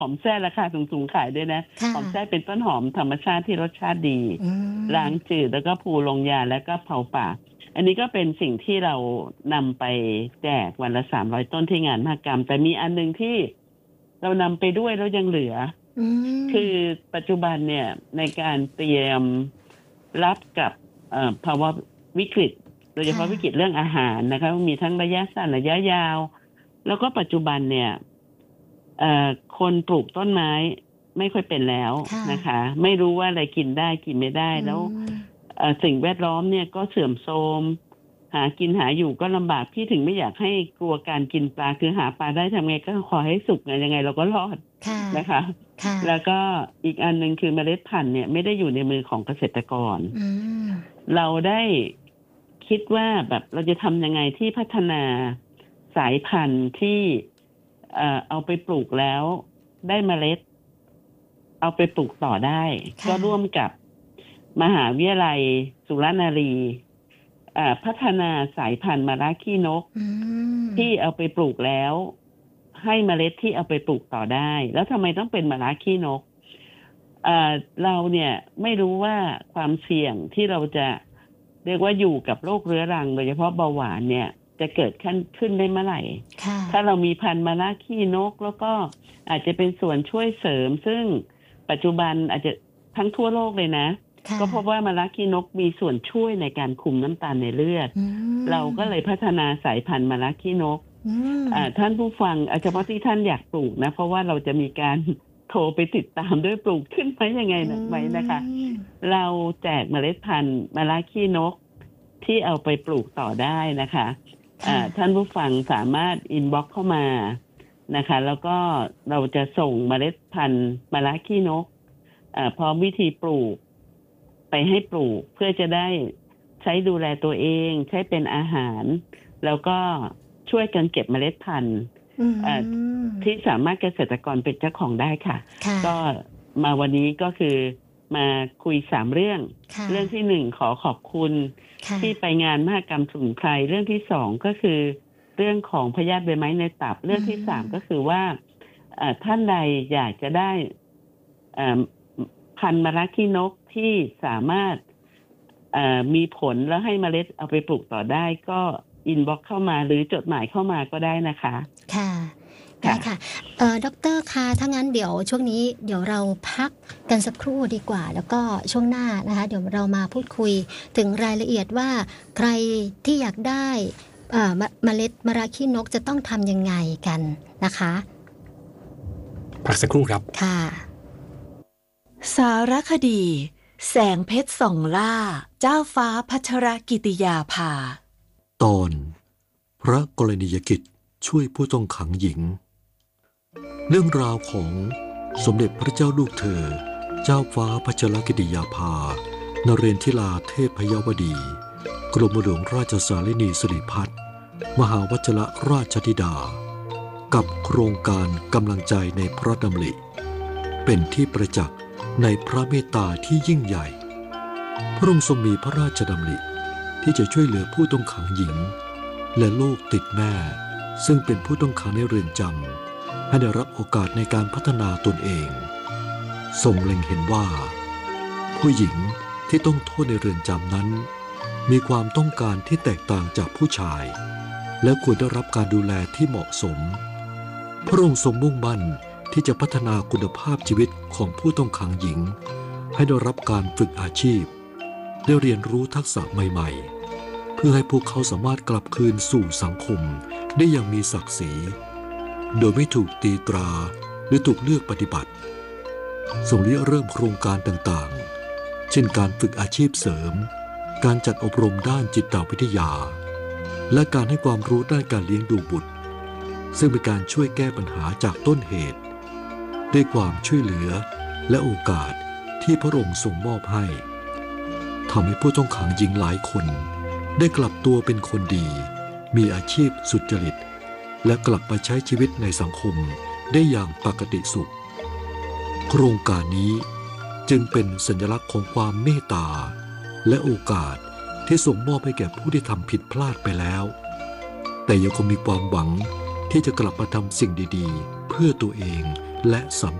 หอมแซ่ราคาสูงๆขายด้วยนะหอมแซ่เป็นต้นหอมธรรมชาติที่รสชาติดีล้างจืดแล้วก็พูลงยาแล้วก็เผาป่าอันนี้ก็เป็นสิ่งที่เรานำไปแจกวันละ300 ต้นที่งานมหกรรมแต่มีอันนึงที่เรานำไปด้วยแล้วยังเหลือคือปัจจุบันเนี่ยในการเตรียมรับกับภาวะวิกฤตโดยเฉพาะวิกฤตเรื่องอาหารนะคะมีทั้งระยะสั้นระยะยาวแล้วก็ปัจจุบันเนี่ยคนปลูกต้นไม้ไม่ค่อยเป็นแล้วนะคะไม่รู้ว่าอะไรกินได้กินไม่ได้แล้วสิ่งแวดล้อมเนี่ยก็เสื่อมโทรมหากินหาอยู่ก็ลำบากพี่ถึงไม่อยากให้กลัวการกินปลาคือหาปลาได้ทำไงก็ขอให้สุกยังไงเราก็รอดนะคะแล้วก็อีกอันนึงคือเมล็ดพันธุ์เนี่ยไม่ได้อยู่ในมือของเกษตรกรเราได้คิดว่าแบบเราจะทำยังไงที่พัฒนาสายพันธุ์ที่เอาไปปลูกแล้วได้เมล็ดเอาไปปลูกต่อได้ก็ร่วมกับมหาวิทยาลัยสุรนารีพัฒนาสายพันธุ์มะระขี้นกที่เอาไปปลูกแล้วให้เมล็ดที่เอาไปปลูกต่อได้แล้วทำไมต้องเป็นมะระขี้นกเราเนี่ยไม่รู้ว่าความเสี่ยงที่เราจะเรียกว่าอยู่กับโรคเรื้อรังโดยเฉพาะเบาหวานเนี่ยจะเกิดขึ้นได้เมื่อไหร่ถ้าเรามีพันธุ์มะระขี้นกแล้วก็อาจจะเป็นส่วนช่วยเสริมซึ่งปัจจุบันอาจจะทั้งทั่วโลกเลยนะก็พบว่ามะระขี้นกมีส่วนช่วยในการคุมน้ำตาลในเลือดเราก็เลยพัฒนาสายพันธุ์มะระขี้นกท่านผู้ฟังเฉพาะที่ท่านอยากปลูกนะเพราะว่าเราจะมีการโทรไปติดตามด้วยปลูกขึ้นไหมยังไงไหมนะคะเราแจกเมล็ดพันธุ์มะระขี้นกที่เอาไปปลูกต่อได้นะคะท่านผู้ฟังสามารถอินบ็อกซ์เข้ามานะคะแล้วก็เราจะส่งเมล็ดพันธุ์มะระขี้นกพร้อมวิธีปลูกไปให้ปลูกเพื่อจะได้ใช้ดูแลตัวเองใช้เป็นอาหารแล้วก็ช่วยกันเก็บเมล็ดพันธุ์ที่สามารถเกษตรกรเป็นเจ้าของได้ค่ะก็มาวันนี้ก็คือมาคุย3 เรื่องเรื่องที่1ขอขอบคุณที่ไปงานมหกรรมสมุนไพรเรื่องที่2ก็คือเรื่องของพยาธิใบไม้ในตับเรื่องที่3ก็คือว่าท่านใดอยากจะได้พันธุ์มะระขี้นกที่สามารถมีผลแล้วให้เมล็ดเอาไปปลูกต่อได้ก็อินบ็อกซ์เข้ามาหรือจดหมายเข้ามาก็ได้นะคะค่ะได้ค่ะดร.คะถ้างั้นเดี๋ยวช่วงนี้เดี๋ยวเราพักกันสักครู่ดีกว่าแล้วก็ช่วงหน้านะคะเดี๋ยวเรามาพูดคุยถึงรายละเอียดว่าใครที่อยากได้เมล็ดมะระขี้นกจะต้องทำยังไงกันนะคะพักสักครู่ครับค่ะสารคดีแสงเพชรส่องล่าเจ้าฟ้าพัชรกิติยาภาตอนพระกรณียกิจช่วยผู้ต้องขังหญิงเรื่องราวของสมเด็จพระเจ้าลูกเธอเจ้าฟ้าพัชรกิติยาภานเรนทิลาเทพยวดีกรมหลวงราชสารินีสิริพัฒน์มหาวชิรราชธิดากับโครงการกำลังใจในพระดำริเป็นที่ประจักษ์ในพระเมตตาที่ยิ่งใหญ่พระองค์ทรงมีพระราชดำริที่จะช่วยเหลือผู้ต้องขังหญิงและลูกติดแม่ซึ่งเป็นผู้ต้องขังในเรือนจำให้ได้รับโอกาสในการพัฒนาตนเองทรงเล็งเห็นว่าผู้หญิงที่ต้องโทษในเรือนจำนั้นมีความต้องการที่แตกต่างจากผู้ชายและควรได้รับการดูแลที่เหมาะสมพระองค์ทรงมุ่งมั่นที่จะพัฒนาคุณภาพชีวิตของผู้ต้องขังหญิงให้ได้รับการฝึกอาชีพได้เรียนรู้ทักษะใหม่ๆเพื่อให้พวกเขาสามารถกลับคืนสู่สังคมได้อย่างมีศักดิ์ศรีโดยไม่ถูกตีตราหรือถูกเลือกปฏิบัติทรงเริ่มโครงการต่างๆเช่นการฝึกอาชีพเสริมการจัดอบรมด้านจิตวิทยาและการให้ความรู้ด้านการเลี้ยงดูบุตรซึ่งเป็นการช่วยแก้ปัญหาจากต้นเหตุด้วยความช่วยเหลือและโอกาสที่พระองค์ทรงมอบให้ทำให้ผู้ต้องขังหญิงหลายคนได้กลับตัวเป็นคนดีมีอาชีพสุจริตและกลับมาใช้ชีวิตในสังคมได้อย่างปกติสุขโครงการนี้จึงเป็นสัญลักษณ์ของความเมตตาและโอกาสที่ทรงมอบให้แก่ผู้ที่ทำผิดพลาดไปแล้วแต่ยังคงมีความหวังที่จะกลับมาทำสิ่งดีๆเพื่อตัวเองและสัง